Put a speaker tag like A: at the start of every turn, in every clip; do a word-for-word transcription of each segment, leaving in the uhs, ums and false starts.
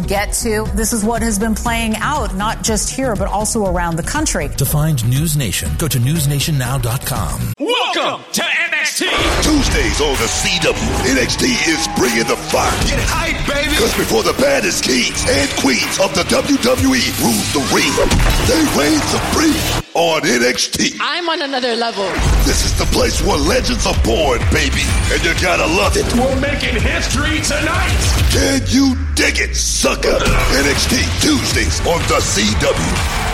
A: get to. This is what has been playing out, not just here, but also around the country.
B: To find News Nation, go to news nation now dot com.
C: Welcome to N X T.
D: Tuesdays on the C W. N X T is bringing the fire.
C: Get hype, baby.
D: Because before the baddest kings and queens of the W W E rule the ring, they reign supreme on N X T.
E: I'm on another level.
D: This is the place where legends are born, baby. And you gotta love it.
C: We're making history tonight.
D: Can you dig it, sucker? N X T Tuesdays on the C W.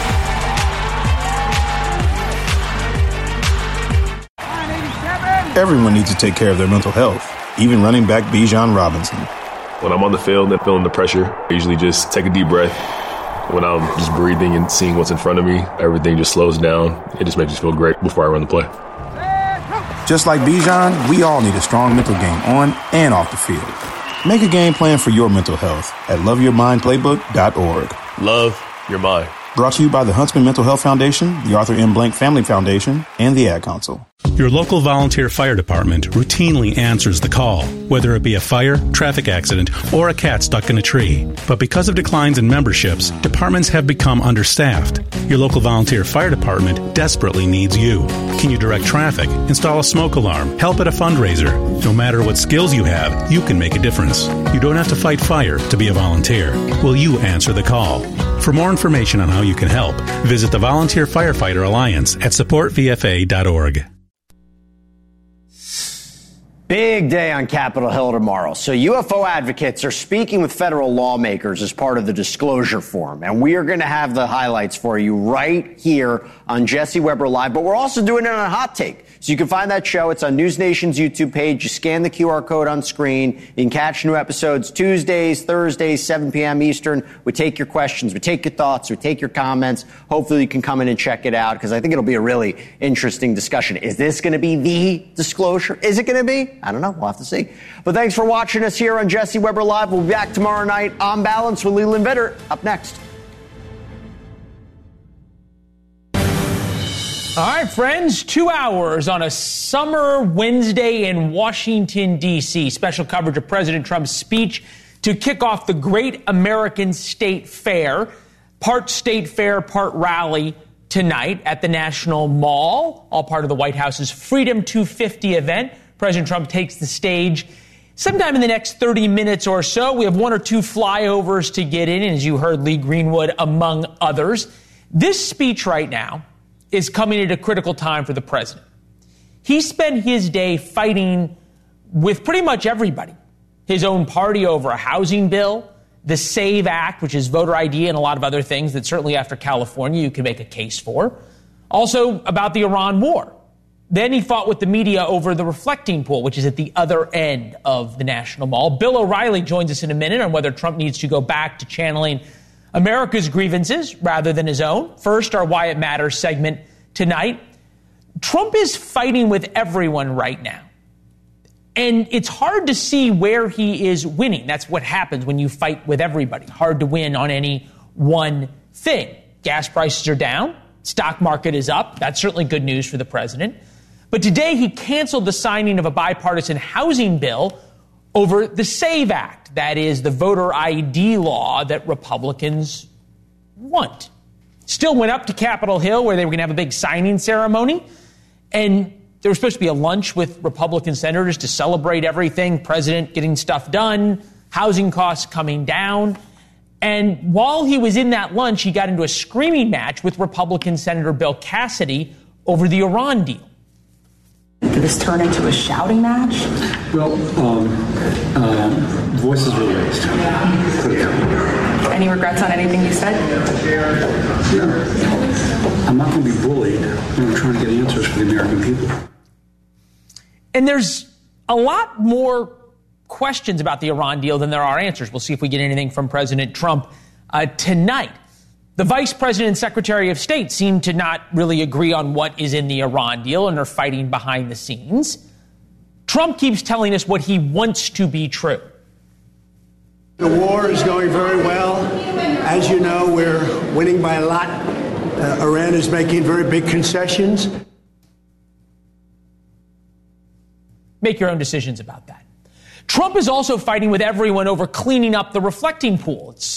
F: Everyone needs to take care of their mental health, even running back Bijan Robinson.
G: When I'm on the field and feeling the pressure, I usually just take a deep breath. When I'm just breathing and seeing what's in front of me, everything just slows down. It just makes me feel great before I run the play.
F: Just like Bijan, we all need a strong mental game on and off the field. Make a game plan for your mental health at love your mind playbook dot org.
G: Love your mind.
F: Brought to you by the Huntsman Mental Health Foundation, the Arthur M. Blank Family Foundation, and the Ad Council.
H: Your local volunteer fire department routinely answers the call, whether it be a fire, traffic accident, or a cat stuck in a tree. But because of declines in memberships, departments have become understaffed. Your local volunteer fire department desperately needs you. Can you direct traffic, install a smoke alarm, help at a fundraiser? No matter what skills you have, you can make a difference. You don't have to fight fire to be a volunteer. Will you answer the call? For more information on how you can help, visit the Volunteer Firefighter Alliance at support v f a dot org.
I: Big day on Capitol Hill tomorrow. So U F O advocates are speaking with federal lawmakers as part of the disclosure forum. And we are going to have the highlights for you right here on Jesse Weber Live. But we're also doing it on Hot Take. So you can find that show. It's on News Nation's YouTube page. You scan the Q R code on screen. You can catch new episodes Tuesdays, Thursdays, seven p.m. Eastern. We take your questions. We take your thoughts. We take your comments. Hopefully you can come in and check it out because I think it'll be a really interesting discussion. Is this going to be the disclosure? Is it going to be? I don't know. We'll have to see. But thanks for watching us here on Jesse Weber Live. We'll be back tomorrow night on Balance with Leland Vittert. Up next.
J: All right, friends, two hours on a summer Wednesday in Washington, D C Special coverage of President Trump's speech to kick off the Great American State Fair. Part state fair, part rally tonight at the National Mall, all part of the White House's Freedom two fifty event. President Trump takes the stage sometime in the next thirty minutes or so. We have one or two flyovers to get in, and as you heard, Lee Greenwood, among others. This speech right now is coming at a critical time for the president. He spent his day fighting with pretty much everybody. His own party over a housing bill, the SAVE Act, which is voter I D and a lot of other things that certainly after California you can make a case for. Also about the Iran war. Then he fought with the media over the reflecting pool, which is at the other end of the National Mall. Bill O'Reilly joins us in a minute on whether Trump needs to go back to channeling America's grievances rather than his own. First, our Why It Matters segment tonight. Trump is fighting with everyone right now. And it's hard to see where he is winning. That's what happens when you fight with everybody. Hard to win on any one thing. Gas prices are down. Stock market is up. That's certainly good news for the president. But today he canceled the signing of a bipartisan housing bill over the SAVE Act. That is the voter I D law that Republicans want. Still went up to Capitol Hill where they were going to have a big signing ceremony. And there was supposed to be a lunch with Republican senators to celebrate everything, president getting stuff done, housing costs coming down. And while he was in that lunch, he got into a screaming match with Republican Senator Bill Cassidy over the Iran deal.
K: Did this turn into a shouting match?
L: Well, um, um, voices were raised. Put it that way.
K: Any regrets on anything you said?
L: No. I'm not going to be bullied when I'm trying to get answers for the American people.
J: And there's a lot more questions about the Iran deal than there are answers. We'll see if we get anything from President Trump uh, tonight. The Vice President and Secretary of State seem to not really agree on what is in the Iran deal and are fighting behind the scenes. Trump keeps telling us what he wants to be true.
M: The war is going very well. As you know, we're winning by a lot. Uh, Iran is making very big concessions.
J: Make your own decisions about that. Trump is also fighting with everyone over cleaning up the reflecting pool. It's